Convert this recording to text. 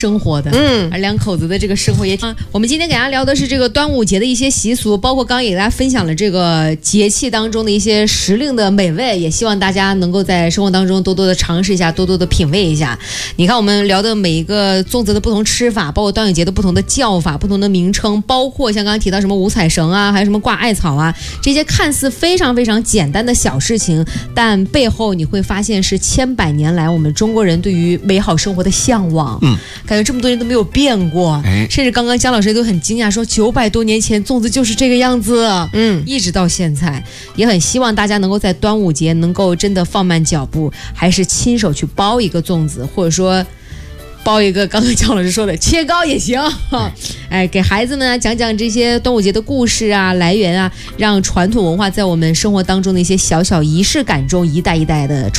生活的，而两口子的这个生活也挺。我们今天给大家聊的是这个端午节的一些习俗，包括刚刚也给大家分享了这个节气当中的一些时令的美味，也希望大家能够在生活当中多多的尝试一下，多多的品味一下。你看我们聊的每一个粽子的不同吃法，包括端午节的不同的叫法、不同的名称，包括像刚刚提到什么五彩绳啊，还有什么挂艾草啊，这些看似非常非常简单的小事情，但背后你会发现是千百年来我们中国人对于美好生活的向往。感觉这么多年都没有变过，甚至刚刚姜老师都很惊讶，说900多年前粽子就是这个样子，一直到现在，也很希望大家能够在端午节能够真的放慢脚步，还是亲手去包一个粽子，或者说包一个刚刚姜老师说的切糕也行，给孩子们讲讲这些端午节的故事啊、来源啊，让传统文化在我们生活当中的一些小小仪式感中一代一代的